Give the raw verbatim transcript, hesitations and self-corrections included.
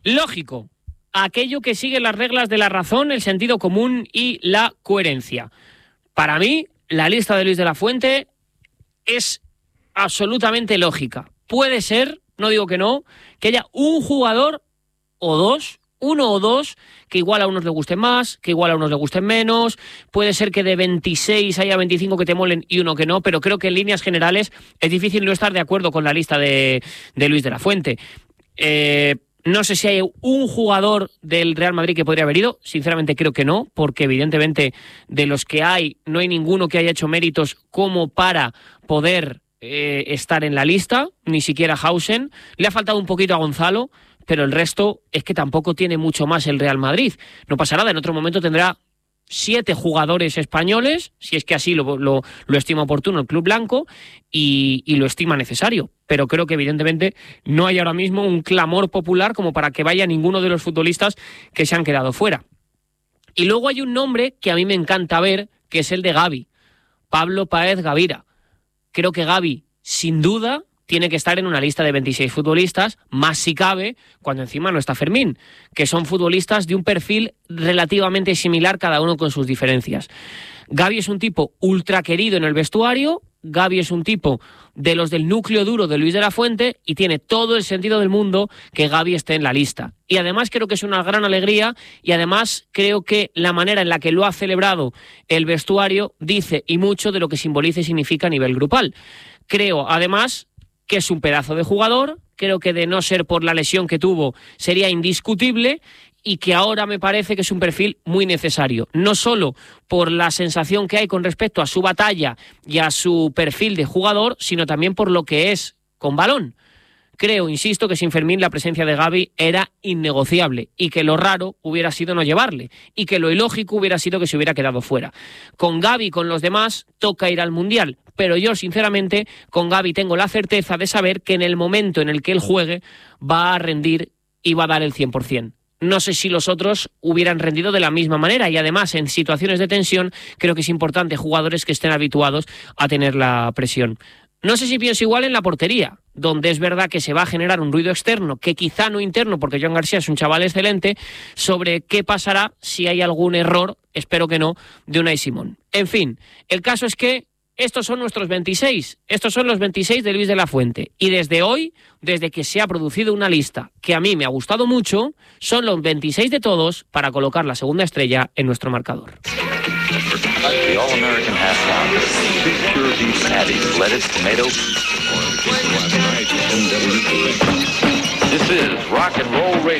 lógico, aquello que sigue las reglas de la razón, el sentido común y la coherencia. Para mí, la lista de Luis de la Fuente es absolutamente lógica. Puede ser, no digo que no, que haya un jugador o dos, uno o dos, que igual a unos les gusten más, que igual a unos les gusten menos. Puede ser que de veintiséis haya veinticinco que te molen y uno que no, pero creo que en líneas generales es difícil no estar de acuerdo con la lista de, de Luis de la Fuente. Eh, no sé si hay un jugador del Real Madrid que podría haber ido, sinceramente creo que no, porque evidentemente de los que hay, no hay ninguno que haya hecho méritos como para poder eh, estar en la lista, ni siquiera Hausen. Le ha faltado un poquito a Gonzalo, pero el resto es que tampoco tiene mucho más el Real Madrid. No pasa nada, en otro momento tendrá siete jugadores españoles, si es que así lo, lo, lo estima oportuno el Club Blanco y, y lo estima necesario. Pero creo que evidentemente no hay ahora mismo un clamor popular como para que vaya ninguno de los futbolistas que se han quedado fuera. Y luego hay un nombre que a mí me encanta ver, que es el de Gavi, Pablo Páez Gavira. Creo que Gavi, sin duda, tiene que estar en una lista de veintiséis futbolistas, más si cabe, cuando encima no está Fermín, que son futbolistas de un perfil relativamente similar, cada uno con sus diferencias. Gavi es un tipo ultra querido en el vestuario, Gavi es un tipo de los del núcleo duro de Luis de la Fuente y tiene todo el sentido del mundo que Gavi esté en la lista. Y además creo que es una gran alegría y además creo que la manera en la que lo ha celebrado el vestuario dice y mucho de lo que simboliza y significa a nivel grupal. Creo, además, que es un pedazo de jugador, creo que de no ser por la lesión que tuvo sería indiscutible y que ahora me parece que es un perfil muy necesario, no solo por la sensación que hay con respecto a su batalla y a su perfil de jugador, sino también por lo que es con balón. Creo, insisto, que sin Fermín la presencia de Gavi era innegociable y que lo raro hubiera sido no llevarle y que lo ilógico hubiera sido que se hubiera quedado fuera. Con Gavi y con los demás toca ir al Mundial, pero yo sinceramente con Gavi tengo la certeza de saber que en el momento en el que él juegue va a rendir y va a dar el cien por ciento. No sé si los otros hubieran rendido de la misma manera y además en situaciones de tensión creo que es importante jugadores que estén habituados a tener la presión. No sé si pienso igual en la portería, donde es verdad que se va a generar un ruido externo, que quizá no interno, porque Joan García es un chaval excelente, sobre qué pasará si hay algún error, espero que no, de Unai Simón. En fin, el caso es que estos son nuestros veintiséis, estos son los veintiséis de Luis de la Fuente, y desde hoy, desde que se ha producido una lista que a mí me ha gustado mucho, son los veintiséis de todos para colocar la segunda estrella en nuestro marcador. The All-American Half Pounder. Big pure beef patties, lettuce, tomato. This is Rock and Roll Radio.